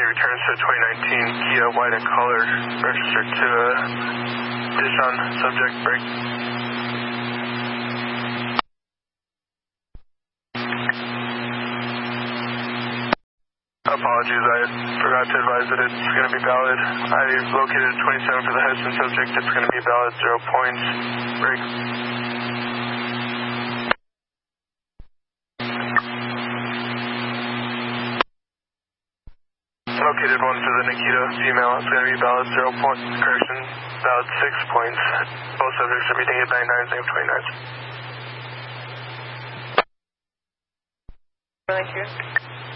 returns to 2019 Kia white and colored, registered to Dishon, subject break. Apologies, I forgot to advise that it's going to be valid. I located 27 for the Hudson subject, it's going to be valid, 0 points, break. Located 1 for the Nikita female, it's going to be valid, 0 point, correction, valid 6 points. Both subjects are meeting at 99, same 29. Thank you.